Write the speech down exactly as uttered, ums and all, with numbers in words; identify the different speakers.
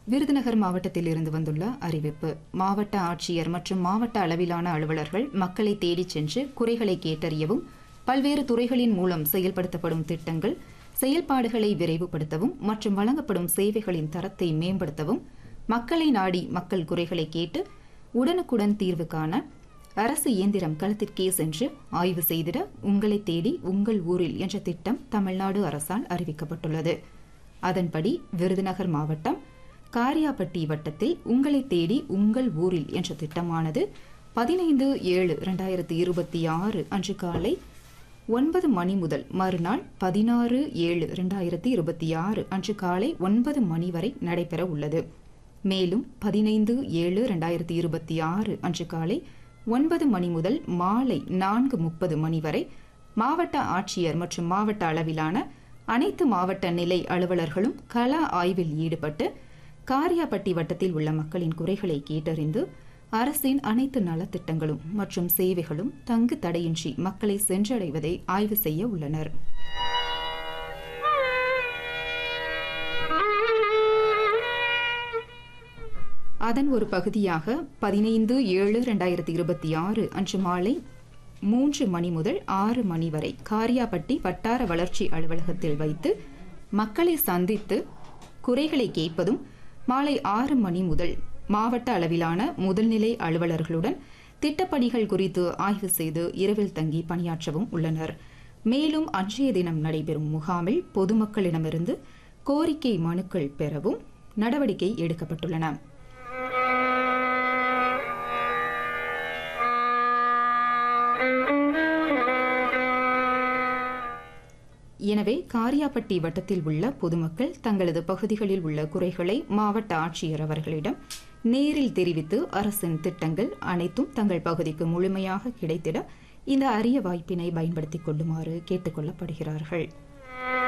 Speaker 1: விருதுநகர் மாவட்டத்தில் இருந்து வந்துள்ள அறிவிப்பு. மாவட்ட ஆட்சியர் மற்றும் மாவட்ட அளவிலான அலுவலர்கள் மக்களை தேடிச் சென்று குறைகளை கேட்டறியவும், பல்வேறு துறைகளின் மூலம் செயல்படுத்தப்படும் திட்டங்கள் செயல்பாடுகளை விரைவுபடுத்தவும் மற்றும் வழங்கப்படும் சேவைகளின் தரத்தை மேம்படுத்தவும், மக்களை நாடி மக்கள் குறைகளை கேட்டு உடனுக்குடன் தீர்வு காண அரசு இயந்திரம் களத்திற்கே சென்று ஆய்வு செய்திட உங்களை தேடி உங்கள் ஊரில் என்ற திட்டம் தமிழ்நாடு அரசால் அறிவிக்கப்பட்டுள்ளது. அதன்படி விருதுநகர் மாவட்டம் காரியாபட்டி வட்டத்தில் உங்களை தேடி உங்கள் ஊரில் என்ற திட்டமானது பதினைந்து ஏழு இரண்டாயிரத்தி இருபத்தி ஆறு அன்று காலை ஒன்பது மணி முதல் மறுநாள் பதினாறு ஏழு இரண்டாயிரத்தி இருபத்தி ஆறு அன்று காலை ஒன்பது மணி வரை நடைபெற உள்ளது. மேலும் பதினைந்து ஏழு இரண்டாயிரத்தி இருபத்தி ஆறு அன்று காலை ஒன்பது மணி முதல் மாலை நான்கு முப்பது மணி வரை மாவட்ட ஆட்சியர் மற்றும் மாவட்ட அளவிலான அனைத்து மாவட்ட நிலை அலுவலர்களும் கள ஆய்வில் ஈடுபட்டு காரியாபட்டி வட்டத்தில் உள்ள மக்களின் குறைகளை கேட்டறிந்து அரசின் அனைத்து நலத்திட்டங்களும் மற்றும் சேவைகளும் தங்கு தடையின்றி மக்களை சென்றடைவதை ஆய்வு செய்ய உள்ளனர். அதன் ஒரு பகுதியாக பதினைந்து ஏழு இரண்டாயிரத்தி இருபத்தி ஆறு அன்று மாலை மூன்று மணி முதல் ஆறு மணி வரை காரியாபட்டி வட்டார வளர்ச்சி அலுவலகத்தில் வைத்து மக்களை சந்தித்து குறைகளை கேட்பதும், மாலை ஆறு மணி முதல் மாவட்ட அளவிலான முதல்நிலை அலுவலர்களுடன் திட்டப்பணிகள் குறித்து ஆய்வு செய்து இரவில் தங்கி பணியாற்றவும் உள்ளனர். மேலும் அன்றைய தினம் நடைபெறும் முகாமில் பொதுமக்களிடமிருந்து கோரிக்கை மனுக்கள் பெறவும் நடவடிக்கை எடுக்கப்பட்டுள்ளன. எனவே காரியாபட்டி வட்டத்தில் உள்ள பொதுமக்கள் தங்களது பகுதிகளில் உள்ள குறைகளை மாவட்ட ஆட்சியர் அவர்களிடம் நேரில் தெரிவித்து அரசின் திட்டங்கள் அனைத்தும் தங்கள் பகுதிக்கு முழுமையாக கிடைத்திட இந்த அரிய வாய்ப்பினை பயன்படுத்திக் கொள்ளுமாறு கேட்டுக் கொள்ளப்படுகிறார்கள்.